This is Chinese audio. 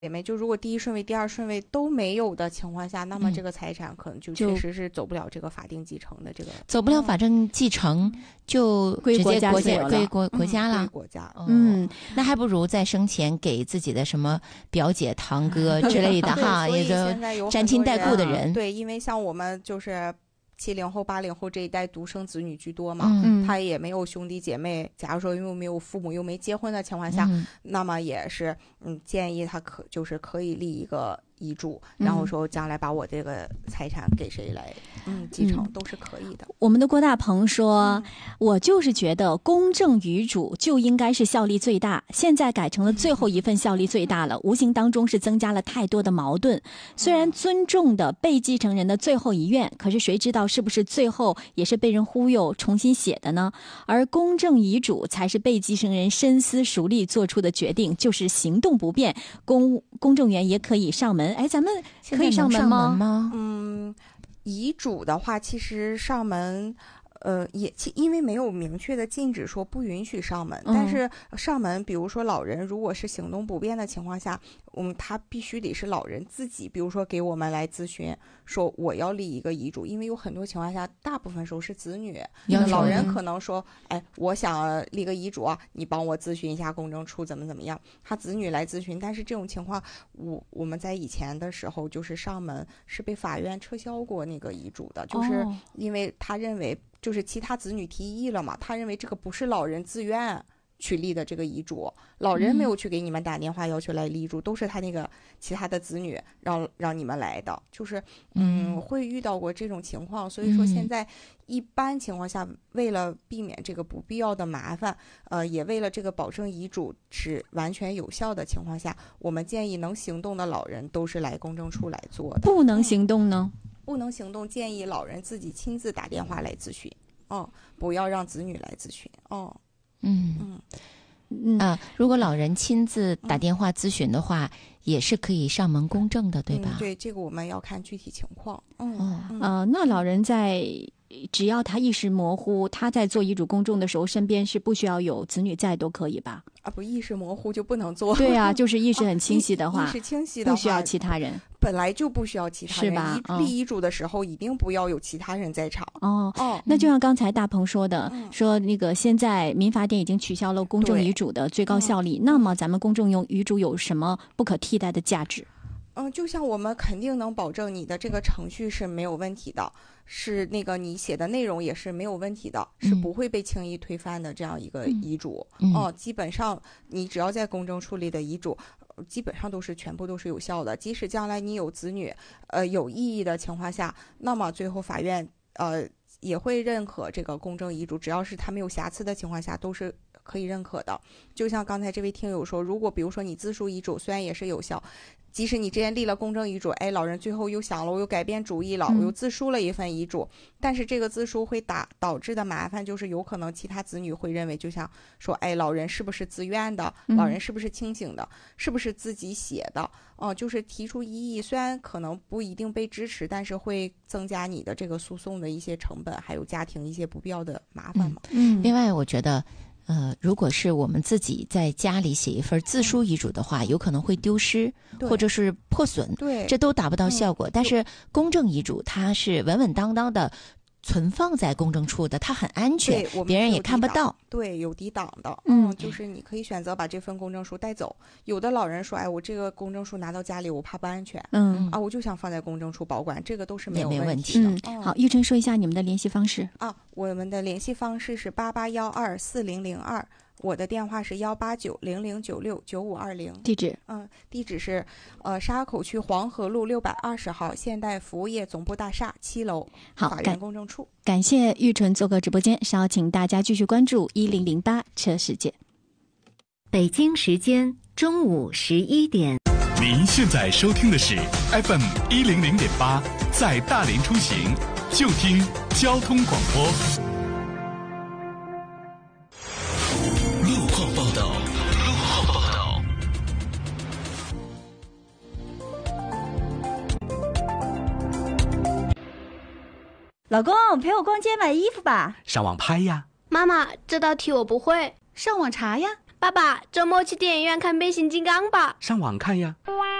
姐妹，就如果第一顺位、第二顺位都没有的情况下，那么这个财产可能就确实是走不了这个法定继承的这个， 走不了法定继承就归直接国家归国家了。 归国家。 那还不如在生前给自己的什么表姐、堂哥之类的哈，也就沾亲带故的人。 对，因为像我们就是70后、80后这一代独生子女居多嘛，他也没有兄弟姐妹，假如说又没有父母又没结婚的情况下，那么也是建议他可以立一个遗嘱，然后说将来把我这个财产给谁来继承都是可以的。 我们的郭大鹏说，我就是觉得公证遗嘱就应该是效力最大，现在改成了最后一份效力最大了，无形当中是增加了太多的矛盾。虽然尊重的被继承人的最后遗愿，可是谁知道是不是最后也是被人忽悠重新写的呢？而公证遗嘱才是被继承人深思熟虑做出的决定，就是行动不便，公证员也可以上门。哎，咱们可以上门吗？ 遗嘱的话，其实上门。也因为没有明确的禁止说不允许上门，但是上门，比如说老人如果是行动不便的情况下，他必须得是老人自己，比如说给我们来咨询，说我要立一个遗嘱，因为有很多情况下，大部分时候是子女，老人可能说，哎，我想立个遗嘱啊，你帮我咨询一下公证处怎么样，他子女来咨询，但是这种情况，我们在以前的时候就是上门是被法院撤销过那个遗嘱的，就是因为他认为。就是其他子女提议了嘛，他认为这个不是老人自愿去立的这个遗嘱，老人没有去给你们打电话要求来立遗嘱，都是他那个其他的子女让你们来的，就是会遇到过这种情况，所以说现在一般情况下，为了避免这个不必要的麻烦，也为了这个保证遗嘱是完全有效的情况下，我们建议能行动的老人都是来公证处来做的。 不能行动呢？ 不能行动，建议老人自己亲自打电话来咨询，不要让子女来咨询， 如果老人亲自打电话咨询的话，也是可以上门公证的，对吧？ 对，这个我们要看具体情况。 那老人只要他意识模糊，他在做遗嘱公证的时候，身边是不需要有子女在都可以吧？ 不，意识模糊就不能做。 对啊，就是意识很清晰的话， 意识清晰的话不需要其他人， 本来就不需要其他人， 是吧？ 立遗嘱的时候一定不要有其他人在场。 那就像刚才大鹏说的，说那个现在民法典已经取消了公证遗嘱的最高效力，那么咱们公证用遗嘱有什么不可替代的价值？ 就像我们肯定能保证你的这个程序是没有问题的，是那个你写的内容也是没有问题的，是不会被轻易推翻的这样一个遗嘱。基本上你只要在公证处理的遗嘱，基本上全部都是有效的。即使将来你有子女，有异议的情况下，那么最后法院也会认可这个公证遗嘱，只要是他没有瑕疵的情况下，都是可以认可的。就像刚才这位听友说，如果比如说你自书遗嘱虽然也是有效，即使你之前立了公证遗嘱，老人最后又想了，我又改变主意了，我又自书了一份遗嘱，但是这个自书会导致的麻烦就是有可能其他子女会认为，就像说，老人是不是自愿的，老人是不是清醒的，是不是自己写的，就是提出异议，虽然可能不一定被支持，但是会增加你的这个诉讼的一些成本，还有家庭一些不必要的麻烦嘛。 另外我觉得如果是我们自己在家里写一份自书遗嘱的话，有可能会丢失或者是破损，这都达不到效果。但是公证遗嘱它是稳稳当当的存放在公证处的，它很安全，别人也看不到。 对，有抵挡的。就是你可以选择把这份公证书带走。有的老人说，我这个公证书拿到家里，我怕不安全。我就想放在公证处保管，这个都是没有问题的。 好，玉晨说一下你们的联系方式。 我们的联系方式是88124002，我的电话是18900969520。地址是沙口区黄河路620号现代服务业总部大厦7楼法院公证处。 感谢玉纯做客直播间，稍请大家继续关注1008车世界。 北京时间中午11点。 您现在收听的是 FM 100.8，在大连出行就听交通广播。路况报道。 老公，陪我逛街买衣服吧。 上网拍呀。 妈妈，这道题我不会。 上网查呀。 爸爸，周末去电影院看变形金刚吧。 上网看呀。